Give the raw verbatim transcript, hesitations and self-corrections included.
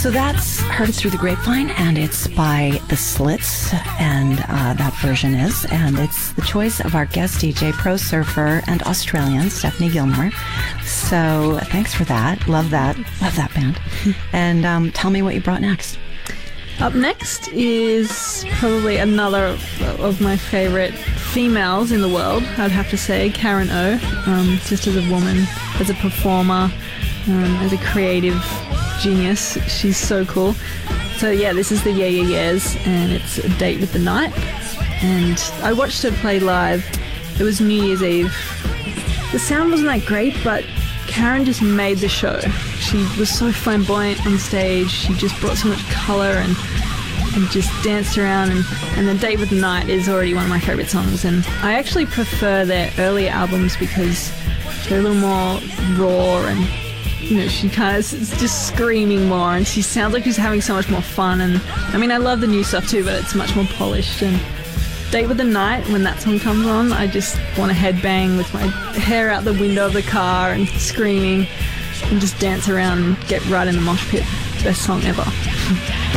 So that's Heard It Through the Grapevine, and it's by The Slits, and uh, that version is, and it's the choice of our guest D J, pro surfer, and Australian, Stephanie Gilmore. So thanks for that. Love that. Love that band. And um, tell me what you brought next. Up next is probably another of my favourite females in the world, I'd have to say, Karen O. Um, just as a woman, as a performer, um, as a creative genius. She's so cool. So yeah, this is the Yeah Yeah Yeahs, and it's A Date with the Night. And I watched her play live. It was New Year's Eve. The sound wasn't that great, but Karen just made the show. She was so flamboyant on stage. She just brought so much colour and and just danced around. And, and The Date with the Night is already one of my favourite songs. And I actually prefer their earlier albums because they're a little more raw, and you know, she kind of is just screaming more, and she sounds like she's having so much more fun. And I mean, I love the new stuff too, but it's much more polished. And Date with the Night, when that song comes on, I just want to headbang with my hair out the window of the car and screaming and just dance around and get right in the mosh pit. Best song ever.